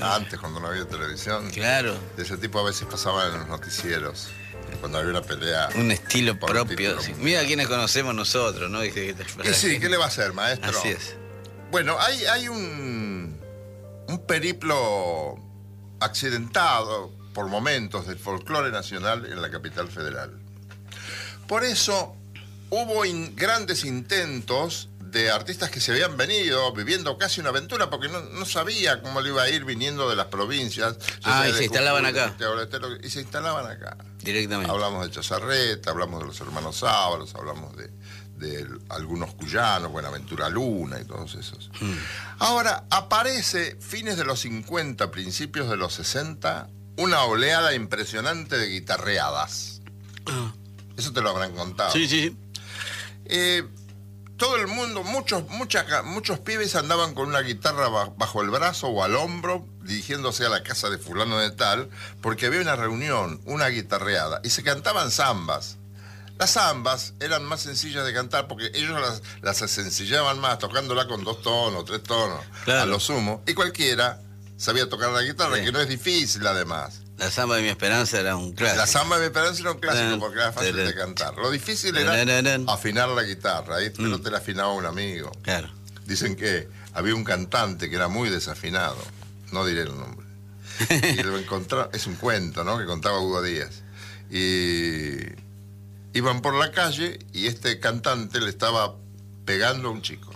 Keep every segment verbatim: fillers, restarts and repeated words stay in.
Antes, cuando no había televisión. Claro. De ese tipo a veces pasaban en los noticieros. Cuando había una pelea. Un estilo propio. Sí. Mira quiénes conocemos nosotros, ¿no? Y, que, y sí, ¿qué le va a hacer, maestro? Así es. Bueno, hay, hay un, un periplo accidentado por momentos del folclore nacional en la capital federal. Por eso hubo in, grandes intentos de artistas que se habían venido viviendo casi una aventura porque no, no sabía cómo le iba a ir viniendo de las provincias. Ah, y se instalaban acá. Y se instalaban acá. Directamente. Hablamos de Chazarreta, hablamos de los hermanos Ábalos, hablamos de, de algunos cuyanos, Buenaventura Luna y todos esos. Mm. Ahora, aparece, fines de los cincuenta, principios de los sesenta, una oleada impresionante de guitarreadas. Ah. Eso te lo habrán contado. Sí, sí. Eh, todo el mundo, muchos, mucha, muchos pibes andaban con una guitarra bajo el brazo o al hombro, dirigiéndose a la casa de fulano de tal, porque había una reunión, una guitarreada, y se cantaban zambas. Las zambas eran más sencillas de cantar porque ellos las, las sencillaban más, tocándola con dos tonos, tres tonos, claro, a lo sumo, y cualquiera sabía tocar la guitarra, sí, que no es difícil además. La Zamba de mi Esperanza era un clásico. La Zamba de mi Esperanza era un clásico porque era fácil de cantar. Lo difícil era afinar la guitarra. Ahí no te la afinaba un amigo. Claro. Dicen que había un cantante que era muy desafinado. No diré el nombre. Y lo encontró, es un cuento, ¿no? Que contaba Hugo Díaz. Y iban por la calle y este cantante le estaba pegando a un chico.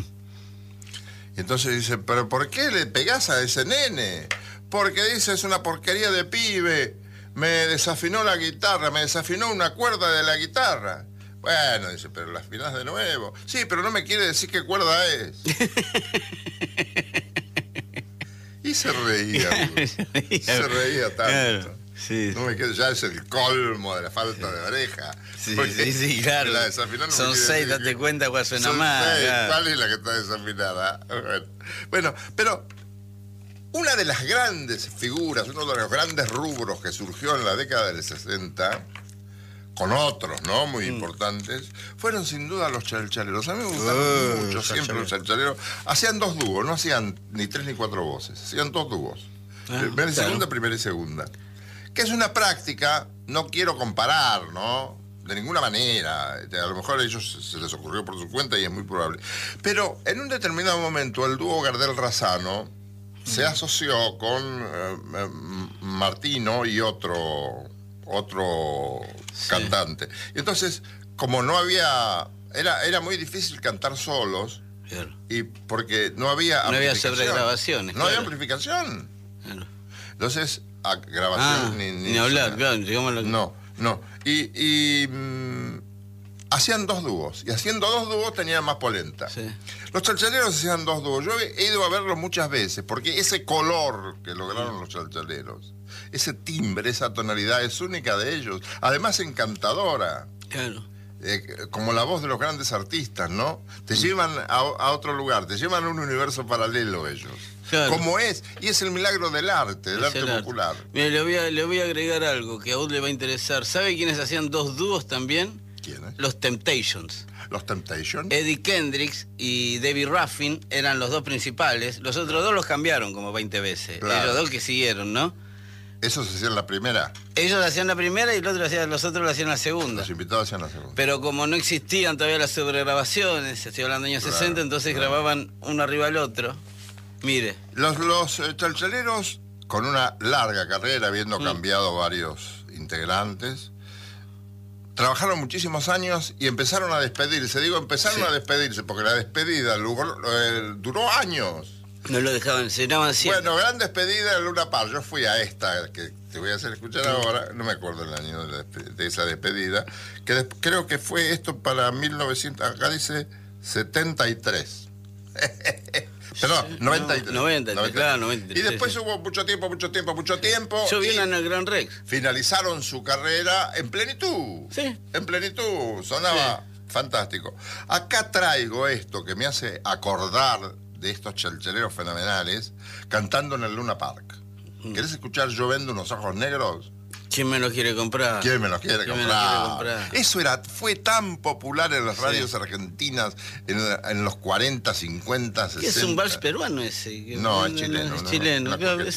Y entonces dice, ¿pero por qué le pegás a ese nene? Porque dice, es una porquería de pibe, me desafinó la guitarra, me desafinó una cuerda de la guitarra. Bueno, dice, pero la afinás de nuevo. Sí, pero no me quiere decir qué cuerda es. Y se reía, se reía, se reía tanto. Claro, sí. No me quiere, ya es el colmo de la falta de oreja. Sí, sí, sí, claro. La no son seis, date que, cuenta cuál suena más. Claro. ¿Cuál es la que está desafinada? Bueno, bueno, pero una de las grandes figuras, uno de los grandes rubros que surgió en la década del sesenta, con otros, ¿no? Muy mm. importantes, fueron sin duda los chalchaleros. A mí me gustaron uh, mucho siempre los chalchaleros. Hacían dos dúos, no hacían ni tres ni cuatro voces, hacían dos dúos. Ah, primera y claro. segunda, primera y segunda. Que es una práctica, no quiero comparar, ¿no? De ninguna manera. A lo mejor a ellos se les ocurrió por su cuenta y es muy probable. Pero en un determinado momento el dúo Gardel-Razzano se asoció con eh, Martino y otro, otro sí. cantante. Y entonces, como no había... Era, era muy difícil cantar solos, claro. y porque no había No había sobregrabaciones. No claro. había amplificación. Claro. Entonces, a grabación... Ah, ni, ni, ni hablar, claro. Digámoslo. No, no. Y... y mmm, hacían dos dúos, y haciendo dos dúos tenían más polenta. Sí. Los chalchaleros hacían dos dúos. Yo he ido a verlos muchas veces, porque ese color que lograron sí. los chalchaleros, ese timbre, esa tonalidad es única de ellos. Además encantadora. Claro. Eh, como la voz de los grandes artistas, ¿no? Te sí. llevan a, a otro lugar, te llevan a un universo paralelo ellos. Claro. Como es, y es el milagro del arte, del es arte popular. Arte. Mira, le voy, a, le voy a agregar algo que a vos le va a interesar. ¿Sabe quiénes hacían dos dúos también? ¿Quiénes? Los Temptations. ¿Los Temptations? Eddie Kendricks y Debbie Ruffin eran los dos principales. Los otros dos los cambiaron como veinte veces. Claro. Ellos dos que siguieron, ¿no? ¿Esos hacían la primera? Ellos hacían la primera y el otro hacían, los otros lo hacían la segunda. Los invitados hacían la segunda. Pero como no existían todavía las sobregrabaciones, estoy hablando de años claro, sesenta, entonces claro. grababan uno arriba del otro. Mire. Los, los eh, chalchaleros, con una larga carrera, habiendo mm. cambiado varios integrantes, trabajaron muchísimos años y empezaron a despedirse. Digo, empezaron sí. a despedirse, porque la despedida duró, eh, duró años. No lo dejaban, se llamaban siempre. Bueno, gran despedida en Luna Park. Yo fui a esta, que te voy a hacer escuchar sí. ahora, no me acuerdo el año de, la, de esa despedida, que des, creo que fue esto para mil novecientos, acá dice setenta y tres. Perdón, noventa y tres. No, noventa, noventa, claro, noventa y tres. Y después sí, hubo mucho tiempo, mucho tiempo, mucho tiempo. Yo vi en el Gran Rex. Finalizaron su carrera en plenitud. Sí. En plenitud. Sonaba sí. fantástico. Acá traigo esto que me hace acordar de estos chalchaleros fenomenales cantando en el Luna Park. Mm. ¿Querés escuchar Yo vendo unos ojos negros? Sí. ¿Quién me lo quiere comprar? ¿Quién me lo quiere, ¿Quién comprar? Me lo quiere comprar? Eso era, fue tan popular en las Sí. radios argentinas en, en los cuarenta, cincuenta, sesenta. ¿Qué es un vals peruano ese? No, es chileno. Es no, chileno. no, no,